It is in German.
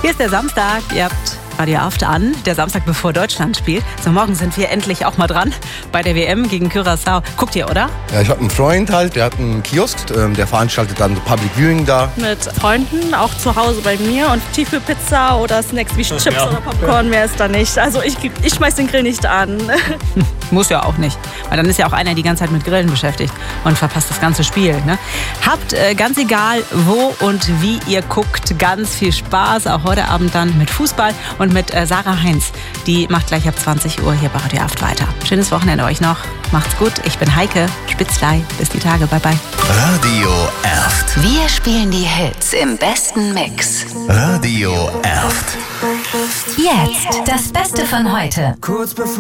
Hier ist der Samstag. Ihr habt Radio After an, der Samstag, bevor Deutschland spielt. So, morgen sind wir endlich auch mal dran bei der WM gegen Curaçao. Guckt ihr, oder? Ja, ich habe einen Freund der hat einen Kiosk, der veranstaltet dann Public Viewing da. Mit Freunden, auch zu Hause bei mir, und Tiefkühlpizza oder Snacks wie Chips oder Popcorn, mehr ist da nicht. Also ich schmeiß den Grill nicht an. Muss ja auch nicht, weil dann ist ja auch einer die ganze Zeit mit Grillen beschäftigt und verpasst das ganze Spiel. Ne? Habt ganz egal, wo und wie ihr guckt, ganz viel Spaß, auch heute Abend dann mit Fußball und mit Sarah Heinz. Die macht gleich ab 20 Uhr hier bei Radio Aft weiter. Schönes Wochenende euch noch. Macht's gut. Ich bin Heike Spitzlei. Bis die Tage. Bye, bye. Radio Aft. Wir spielen die Hits im besten Mix. Radio Aft. Jetzt das Beste von heute.